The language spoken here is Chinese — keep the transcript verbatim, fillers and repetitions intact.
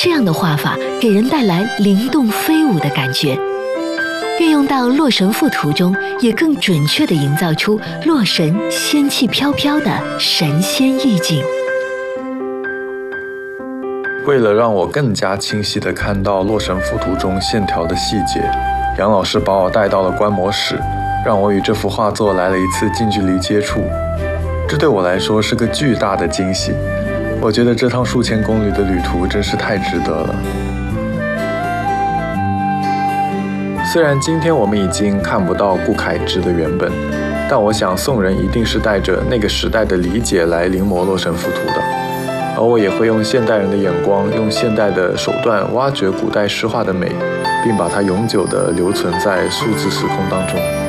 这样的画法给人带来灵动飞舞的感觉。运用到洛神赋图中，也更准确地营造出洛神仙气飘飘的神仙意境。 为了让我更加清晰地看到洛神赋图中线条的细节，杨老师把我带到了观摩室，让我与这幅画作来了一次近距离接触。这对我来说是个巨大的惊喜，我觉得这趟数千公里的旅途真是太值得了。虽然今天我们已经看不到顾恺之的原本，但我想宋人一定是带着那个时代的理解来临摹洛神赋图的，而我也会用现代人的眼光，用现代的手段挖掘古代诗画的美，并把它永久地留存在数字时空当中。